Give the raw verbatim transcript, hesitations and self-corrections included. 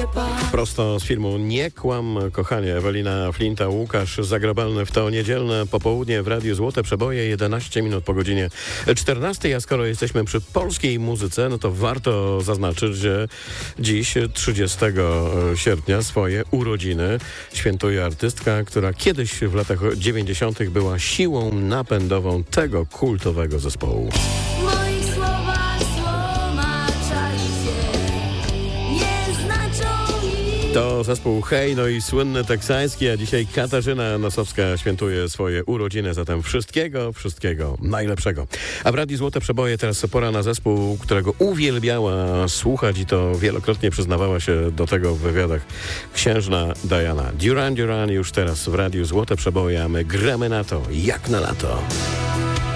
wie pan. Prosto z filmu Nie kłam, kochanie. Ewelina Flinta, Łukasz Zagrabalny w to niedzielne popołudnie w Radiu Złote Przeboje, jedenaście minut po godzinie czternastej. A skoro jesteśmy przy polskiej muzyce, no to warto zaznaczyć, że dziś, trzydziestego sierpnia, swoje urodziny świętuje artystka, która kiedyś w latach dziewięćdziesiątych była siłą napędową tego kultowego zespołu. To zespół Hej, no i słynny teksański, a dzisiaj Katarzyna Nosowska świętuje swoje urodziny, zatem wszystkiego, wszystkiego najlepszego. A w Radiu Złote Przeboje teraz pora na zespół, którego uwielbiała słuchać i to wielokrotnie przyznawała się do tego w wywiadach księżna Diana. Duran Duran już teraz w Radiu Złote Przeboje, a my gramy na to, jak na lato.